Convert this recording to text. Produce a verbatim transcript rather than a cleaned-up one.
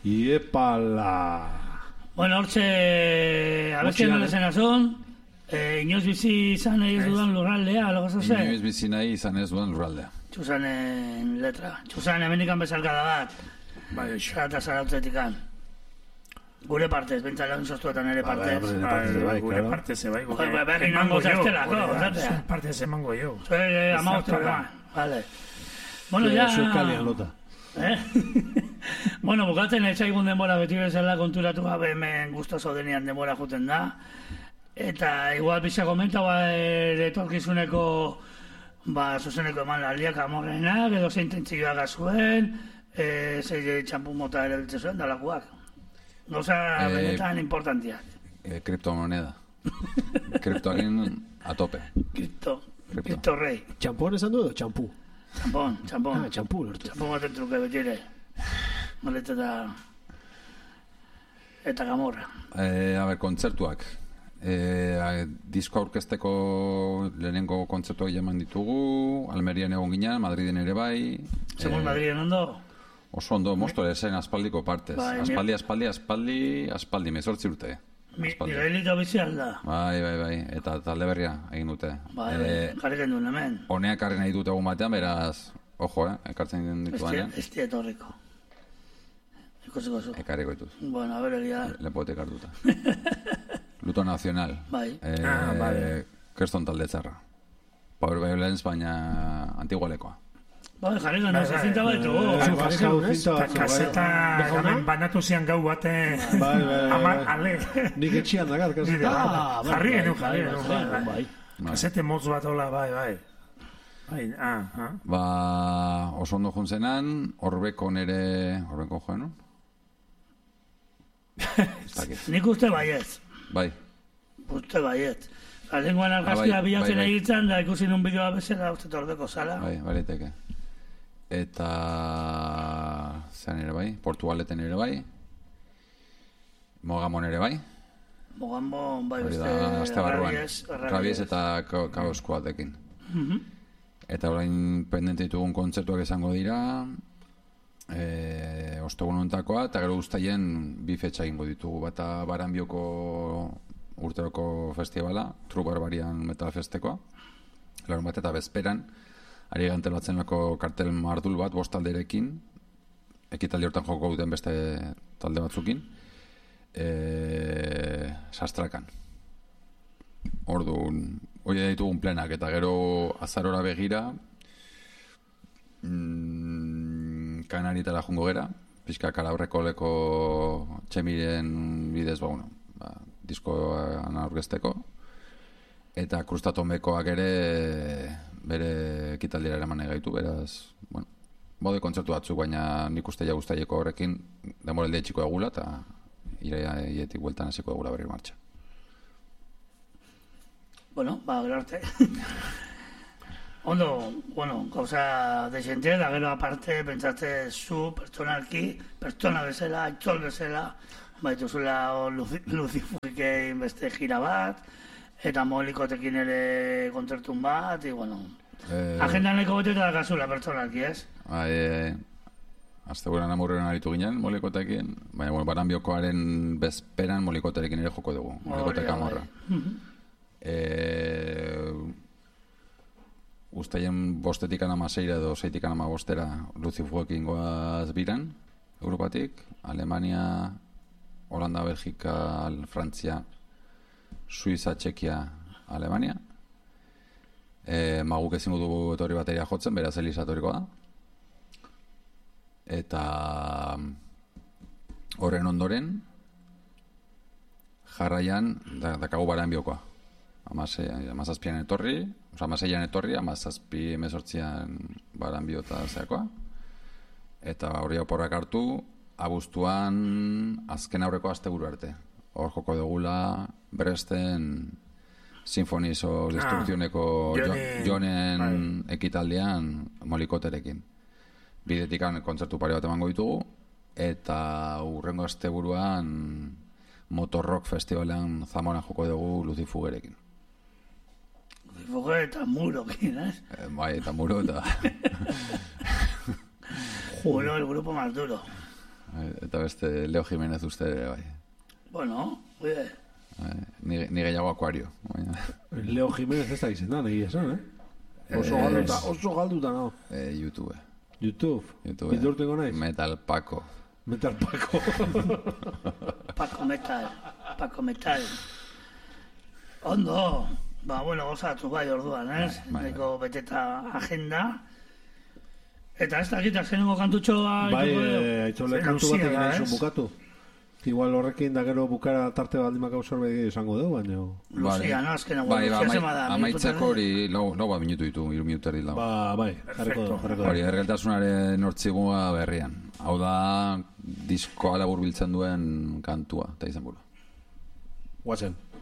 Iepala. Bueno, hortxe, abestien nolezen azon, inoiz bizi izan ez dudan lurraldea, alo gazo ze? Inoiz bizi nahi izan ez dudan lurraldea. Txusanen letra. Txusan hemendikan bezalkada bat. Bai, xata zarautzetikan. Gure partez, bentsa lan soztuetan ere partez. Gure partez, bai. Berri mango zaztelako, zatea. Partez emango jo. Zue, amauztelako. Vale. Bueno, ya... Zuzkalian lota. Eh? Bueno, bukatzen etxaigun denbora beti bezala konturatu gabe hemen gustoso denean denbora juten da. Eta igual biza komenta, ba, etorkizuneko, ba, zuzeneko eman laliak amorrenak, edo zein tentzioak azuen, e, zei txampu mota ere biltze zuen, dalakuak. Gauza eh, benetan importantiak. Eh, kriptomoneda. Kriptoakin a tope. Kripto. Kripto rei. Txampon esan du edo txampu? Txampon, txampon. Ah, txampu lortu. Txampon baten truke betire. Maleta eta... Eta gamorra. Eh, a ber, kontzertuak. Eh, disko aurkezteko lehenengo kontzertuak jaman ditugu, Almerian egon ginen, Madriden ere bai. Segun eh, Madriden ondo? Oso ondo, mostore zen aspaldiko partez. Bai, aspaldi, aspaldi, aspaldi, aspaldi, mezortzi urte. Miguelito bizi alda. Bai, bai, bai, eta talde berria egin dute. Bai, eh, jarriken duen hemen. Honeak karri nahi dute egun batean, beraz, ojo, eh, ekartzen dituanean. Esti etorriko. Ikusiko zu. Ekarriko dituz. Bueno, a ver, egia... Lepote ekartuta. Luto Nacional. Bai. Eh, ah, bai. Kerston talde txarra. Power Violence, baina antigualekoa. Bai, jarri gana, zazinta baitu. Kaseta banatu zian gau bate amar ale. Nik etxian dagar, kaseta. Jarri genu, jarri genu. Kasete motz bat hola, bai, bai. Bai, ah, ah. Ba, oso ondo juntzenan, horbeko nere, horbeko joan, no? Nik uste baiet. Bai. Uste baiet. Lenguan argazkia bilatzen egitzen, da ikusi nun bideoa bezala, uste torbeko zala. Bai, bariteke. Eta... zean ere bai, Portugaleten ere bai. Mogamon ere bai. Mogamon, bai, beste... Azte barruan. Rabies eta kaoskoatekin. Eta orain pendente ditugun kontzertuak izango dira, e, ostegun honetakoa, eta gero guztaien bi fetxa egingo ditugu. Bata Baranbioko urteroko festivala, True Barbarian Metal Festekoa, larun bat eta bezperan, ari gantelatzen lako kartel mardul bat, bost talderekin, ekitaldi hortan joko duten beste talde batzukin, e, sastrakan. Orduan, hori ditugun plenak, eta gero azarora begira, mm, Kanaritara jungo gera, pixka kalabreko leko txemiren bidez, ba, bueno, ba, diskoan aurkezteko, eta Krustatomekoak ere bere ekitaldira eraman nahi gaitu, beraz, bueno, bode kontzertu batzuk, baina nik uste ja guztaieko horrekin demoralde txiko egula, eta iraietik bueltan hasiko egula berri martxa. Bueno, ba, gero arte. Ondo, bueno, gauza desente, da gero aparte, pentsatze zu, pertsonalki, pertsona bezala, aitzol bezala, baitu zula Lucifurikein beste gira bat, eta Molikotekin ere kontzertun bat, y bueno, eh, agendan leko bete eta dakazula pertsonalki, ez? Ai, e, azte buenan amurrean aritu ginen Molikotekin, baina, bueno, Baranbiokoaren bezperan Molikoterekin ere joko dugu, Molikotek amorra. Eh, Uztaien bostetik anama zeira edo zeitik anama bostera Lucifuekin goaz biran, Europatik, Alemania, Holanda, Belgika, Frantzia, Suiza, Txekia, Alemania. E, maguk ezin dugu etorri bateria jotzen, beraz Elisa etorriko da. Eta horren ondoren, jarraian, da, dakagu Baranbiokoa. Amazazpian etorri, oza, amazeian etorri, amazazpi emezortzian Baranbio eta zeakoa. Eta hori oporrak hartu, abuztuan azken aurreko asteburu arte. Hor joko dugula Bresten Sinfoniz o Destrukzioneko ah, Jonen bai. Ekitaldean Molikoterekin. Bidetikan kontzertu pare bat emango ditugu, eta urrengo asteburuan Motorrock Festivalean Zamoran joko dugu Lucifugerekin. Lucifuge eta Murokin, eh? eh? Bai, eta Muro eta... Bueno, el grupo más duro. Eta beste Leo Jimenez uste ere, bai. Bueno, oie. Ni, ni gehiago Akuario. Leo Jimenez ez da izendan, egia esan, eh? Oso galduta, oso galduta, no? Eh, YouTube. YouTube? YouTube. Bidurteko naiz? Metal Paco. Metal Paco. Paco Metal. Paco Metal. Ondo. Ba, bueno, gozatu bai orduan, ez? Neko beteta agenda. Eta ez dakit, azkenengo kantutxoa... Bai, aitzole kantu bat egin nahi bukatu. Igual horrekin da gero bukara tarte bat limak zerbait izango dugu, baina... Luzia, no? Azkenengo bai, luzia zema da. Amaitzeko hori, lau bat minutu ditu, iru minutu erdi lau. Ba, bai, jarriko du, jarriko du. Hori, ergeltasunaren hortzigua berrian. Hau da, diskoa labur biltzen duen kantua, eta izan buru. Guazen.